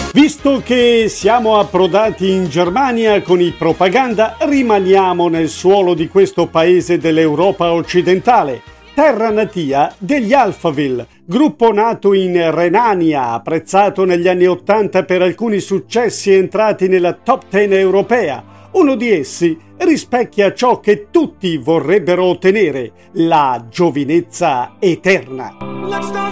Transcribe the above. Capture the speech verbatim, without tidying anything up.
Visto che siamo approdati in Germania con i propaganda, rimaniamo nel suolo di questo paese dell'Europa occidentale, terra natia degli Alphaville, gruppo nato in Renania, apprezzato negli anni Ottanta per alcuni successi entrati nella top dieci europea. Uno di essi rispecchia ciò che tutti vorrebbero ottenere, la giovinezza eterna.